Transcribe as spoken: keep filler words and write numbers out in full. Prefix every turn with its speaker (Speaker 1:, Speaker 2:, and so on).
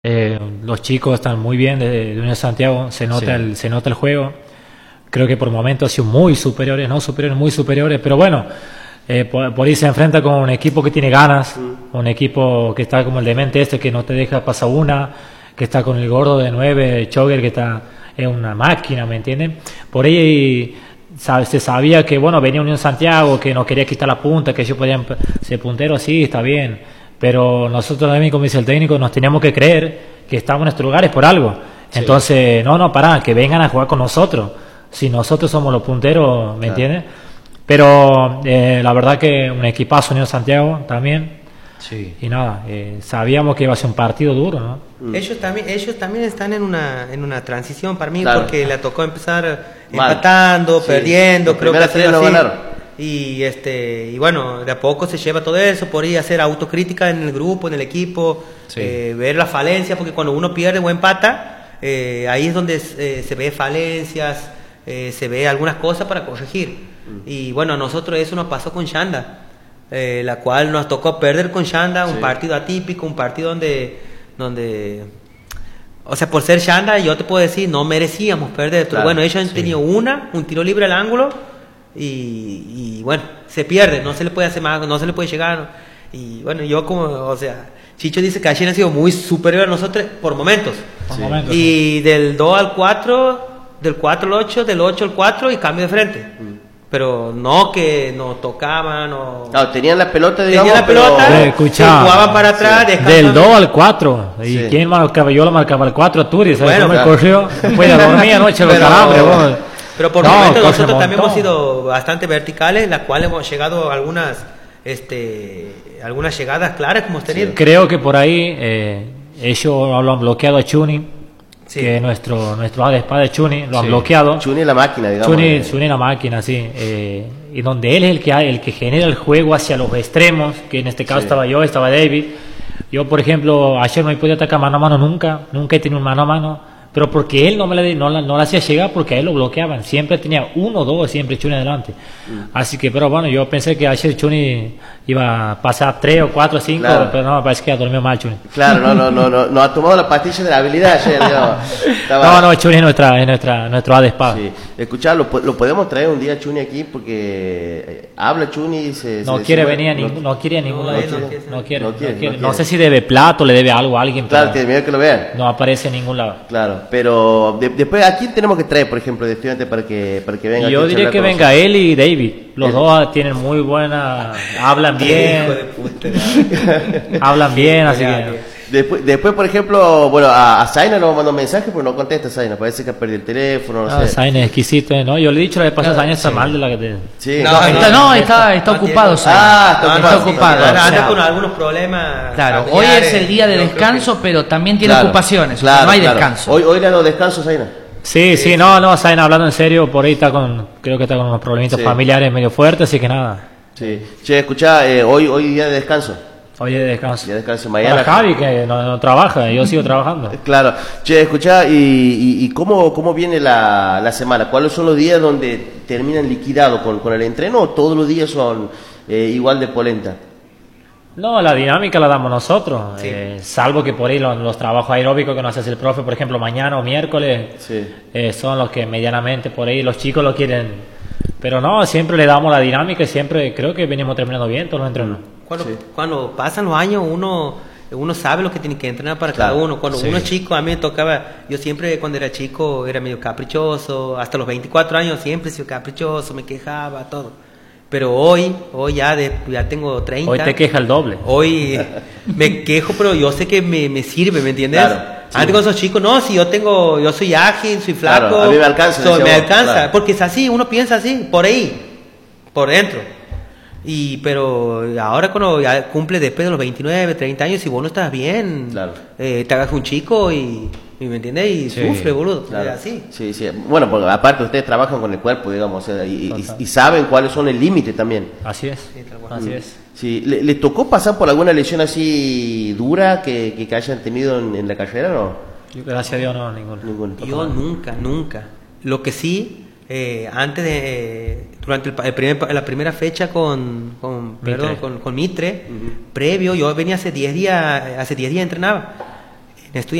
Speaker 1: Eh, los chicos están muy bien de, de Unión Santiago, se nota,
Speaker 2: Sí.
Speaker 1: el, se nota el juego. Creo que por momentos ha sido muy superiores, no superiores, muy superiores, pero bueno, eh, por, por ahí se enfrenta con un equipo que tiene ganas,
Speaker 2: Mm.
Speaker 1: un equipo que está como el demente este, que no te deja pasar una, que está con el gordo de nueve, Choger, que está, es una máquina, ¿me entienden? Por ahí sa- se sabía que, bueno, venía Unión Santiago, que no quería quitar la punta, que ellos podían p- ser punteros, sí, está bien, pero nosotros también, como dice el técnico, nos teníamos que creer que estamos en nuestros lugares por algo.
Speaker 2: Sí.
Speaker 1: Entonces, no, no, pará, que vengan a jugar con nosotros. Si nosotros somos los punteros, ¿me
Speaker 2: Claro.
Speaker 1: entiendes? Pero eh, la verdad que un equipazo Unión Santiago también.
Speaker 2: Sí.
Speaker 1: Y nada, eh, sabíamos que iba a ser un partido duro, ¿no?
Speaker 2: Mm.
Speaker 3: Ellos también, ellos también están en una, en una transición para mí,
Speaker 2: Claro.
Speaker 3: porque le tocó empezar
Speaker 2: Mal.
Speaker 3: empatando,
Speaker 2: Sí.
Speaker 3: perdiendo,
Speaker 2: Las
Speaker 3: creo que
Speaker 2: primeras
Speaker 3: ha sido
Speaker 2: tres no
Speaker 3: así.
Speaker 2: ganaron.
Speaker 3: Y este, y bueno, de a poco se lleva todo eso, por ahí hacer autocrítica en el grupo, en el equipo,
Speaker 2: Sí.
Speaker 3: eh, ver la falencia, porque cuando uno pierde o empata, eh, ahí es donde eh, se ve falencias, eh, se ve algunas cosas para corregir.
Speaker 2: Mm.
Speaker 3: Y bueno, a nosotros eso nos pasó con Shanda. Eh, la cual nos tocó perder con Shanda, un
Speaker 2: Sí.
Speaker 3: partido atípico, un partido donde, donde, o sea, por ser Shanda, yo te puedo decir, no merecíamos perder. Pero
Speaker 2: Claro,
Speaker 3: bueno, ellos han
Speaker 1: sí.
Speaker 3: tenido una, un tiro libre al ángulo, y, y bueno, se pierde, no se le puede hacer más, no se le puede llegar. Y bueno, yo como, o sea, Chicho dice que ayer han sido muy superior a nosotros por momentos.
Speaker 1: Por
Speaker 2: Sí.
Speaker 1: momentos.
Speaker 3: Y del dos al cuatro, del cuatro al ocho, del ocho al cuatro y cambio de frente.
Speaker 2: Mm.
Speaker 3: Pero no que nos tocaban o...
Speaker 2: Claro, tenían la pelota, digamos,
Speaker 3: Tenían la
Speaker 2: pero-
Speaker 3: pelota,
Speaker 1: Eh,
Speaker 3: se
Speaker 1: escuchá,
Speaker 3: jugaban para atrás,
Speaker 2: sí.
Speaker 3: descansando.
Speaker 1: Del dos al cuatro. ¿Y
Speaker 2: Sí.
Speaker 1: quién marcaba? Yo lo marcaba al cuatro, Turi, ¿sabes
Speaker 3: Bueno,
Speaker 1: cómo me
Speaker 2: claro.
Speaker 1: corrió? No podía dormir anoche los
Speaker 3: Pero-
Speaker 1: calambres, vos.
Speaker 3: Pero por
Speaker 1: No,
Speaker 3: momentos
Speaker 1: corre
Speaker 3: nosotros también
Speaker 1: montón.
Speaker 3: hemos sido bastante verticales, las cuales hemos llegado a algunas, este, algunas llegadas claras que hemos tenido.
Speaker 1: Creo que por ahí eh, ellos lo han bloqueado a Chuni,
Speaker 3: Sí.
Speaker 1: que es nuestro, nuestro A de espada de Chuni, lo han
Speaker 2: Sí.
Speaker 1: bloqueado.
Speaker 2: Chuni es la máquina, digamos.
Speaker 1: Chuni,
Speaker 2: eh.
Speaker 1: Chuni es la máquina, sí. eh, y donde él es el que, ha- el que genera el juego hacia los extremos, que en este caso
Speaker 2: Sí.
Speaker 1: estaba yo, estaba David. Yo, por ejemplo, ayer no he podido atacar mano a mano nunca, nunca he tenido un mano a mano, pero porque él no me la, no la, no la hacía llegar, porque a él lo bloqueaban. Siempre tenía uno o dos, siempre Chuni adelante.
Speaker 2: Mm.
Speaker 1: Así que, pero bueno, yo pensé que ayer Chuni iba a pasar tres o cuatro o cinco,
Speaker 2: Claro.
Speaker 1: pero no, parece que ha dormido mal Chuni.
Speaker 2: Claro, no, no, no, no, no ha tomado la pastilla de la habilidad ayer, digamos. Estaba-
Speaker 1: No, no, Chuni es, nuestra, es nuestra, nuestro A de espada.
Speaker 2: Sí. Escuchá, lo, po- lo podemos traer un día a Chuni aquí porque eh, habla Chuni y se...
Speaker 1: No
Speaker 2: se-
Speaker 1: quiere
Speaker 2: se-
Speaker 1: venir a
Speaker 2: no-
Speaker 1: ningún, no quiere a ningún
Speaker 3: No,
Speaker 1: lado.
Speaker 3: él no
Speaker 1: No,
Speaker 3: quiere,
Speaker 1: no quiere,
Speaker 2: no
Speaker 1: no
Speaker 2: quiere,
Speaker 1: quiere.
Speaker 2: no
Speaker 1: No
Speaker 2: quiere.
Speaker 1: sé si debe plato, le debe algo a alguien,
Speaker 2: Claro,
Speaker 1: pero
Speaker 2: tiene miedo que lo vean.
Speaker 1: no aparece en ningún lado.
Speaker 2: Claro, pero de- después, ¿a quién tenemos que traer, por ejemplo, de estudiante para que, para que venga?
Speaker 1: Y yo
Speaker 2: aquí a
Speaker 1: diría
Speaker 2: charlar
Speaker 1: que
Speaker 2: con
Speaker 1: venga él y David. Los
Speaker 2: Él.
Speaker 1: dos tienen muy buena, hablan
Speaker 3: Hijo de
Speaker 1: bien,
Speaker 3: puta.
Speaker 1: hablan bien, así
Speaker 3: Ya,
Speaker 1: que
Speaker 3: ya.
Speaker 2: Después, después, por ejemplo, bueno, a, a Zaina nos mandó un mensaje, pero no contesta Zaina. Parece que ha perdido el teléfono, no
Speaker 1: ah,
Speaker 2: sé.
Speaker 1: Zayn es exquisito, ¿eh? ¿no? Yo le he dicho la vez pasada, Zayn está
Speaker 4: sí.
Speaker 1: mal de la que te...
Speaker 2: Sí,
Speaker 3: No,
Speaker 2: no,
Speaker 4: Está- no, está, está
Speaker 3: No
Speaker 4: ocupado.
Speaker 3: tiene-
Speaker 4: Sai.
Speaker 2: Ah, está
Speaker 3: No, no,
Speaker 2: ocupado,
Speaker 3: sí,
Speaker 4: ocupado,
Speaker 3: anda-
Speaker 4: o
Speaker 3: anda
Speaker 4: sea,
Speaker 3: con algunos problemas.
Speaker 4: Claro, hoy
Speaker 3: familiares,
Speaker 4: es el día de
Speaker 3: yo creo
Speaker 4: descanso, pero también tiene
Speaker 2: claro,
Speaker 4: ocupaciones. o sea,
Speaker 2: claro,
Speaker 4: no hay
Speaker 2: claro.
Speaker 4: descanso.
Speaker 2: Hoy, hoy le ha dado descanso, Zaina.
Speaker 1: Sí, sí, no, no, Zayn hablando en serio, por ahí está con, creo que está con unos problemitas
Speaker 2: Sí.
Speaker 1: familiares medio fuertes, así que nada,
Speaker 2: Sí. Che, escuchá, eh, hoy, hoy día de descanso.
Speaker 1: hoy es de descanso.
Speaker 2: Día de descanso
Speaker 1: Para
Speaker 2: mañana.
Speaker 1: Javi, que no, no trabaja, yo sigo trabajando.
Speaker 2: Claro. Che, escuchá, y, y, y cómo, cómo viene la, la semana? ¿Cuáles son los días donde terminan liquidados con, con el entreno o todos los días son eh, igual de polenta?
Speaker 1: No, la dinámica la damos nosotros,
Speaker 3: Sí.
Speaker 1: eh, salvo que por ahí los, los trabajos aeróbicos que nos hace el profe, por ejemplo, mañana o miércoles,
Speaker 2: Sí.
Speaker 1: eh, son los que medianamente por ahí los chicos lo quieren. Pero no, siempre le damos la dinámica y siempre creo que venimos terminando bien todos los entrenos.
Speaker 3: Cuando,
Speaker 2: Sí.
Speaker 3: cuando pasan los años, uno, uno sabe lo que tiene que entrenar para
Speaker 2: Claro,
Speaker 3: cada uno. Cuando
Speaker 2: sí.
Speaker 3: uno es chico, a mí me tocaba, yo siempre cuando era chico era medio caprichoso, hasta los veinticuatro años siempre he sido caprichoso, me quejaba, todo. Pero hoy, hoy ya, de, ya tengo treinta.
Speaker 1: Hoy te queja el doble.
Speaker 3: Hoy me quejo, pero yo sé que me, me sirve, ¿me entiendes?
Speaker 2: Claro, sí.
Speaker 3: Antes cuando sos chico, no, si yo tengo, yo soy ágil, soy flaco.
Speaker 2: Claro, a mí me alcanza,
Speaker 3: soy-
Speaker 2: decía
Speaker 3: me
Speaker 2: vos,
Speaker 3: alcanza,
Speaker 2: claro.
Speaker 3: porque es así, uno piensa así, por ahí, por dentro. Y, pero ahora cuando ya cumple después de los veintinueve, treinta años, si vos no estás bien,
Speaker 2: Claro.
Speaker 3: eh, te hagas un chico y, y ¿me entiendes? Y
Speaker 1: Sí,
Speaker 3: sufre, boludo,
Speaker 2: Claro.
Speaker 3: es así.
Speaker 2: Sí, sí. Bueno, porque aparte ustedes trabajan con el cuerpo, digamos, o sea, y, y-
Speaker 1: Total.
Speaker 2: y saben cuáles son el límite también.
Speaker 1: Así es,
Speaker 3: Sí, tal cual.
Speaker 1: así es.
Speaker 2: Sí. ¿Le, le tocó pasar por alguna lesión así dura que, que, que hayan tenido en, en la carrera o no?
Speaker 1: Yo, gracias a Dios no, ninguno.
Speaker 2: Ninguno.
Speaker 3: Yo nunca, nunca. Lo que sí, eh, antes de, eh, durante el, pa- el primer, la primera fecha con, con,
Speaker 1: Mitre.
Speaker 3: perdón, con, con Mitre,
Speaker 2: Ujú.
Speaker 3: previo, yo venía hace diez días, hace diez días entrenaba. en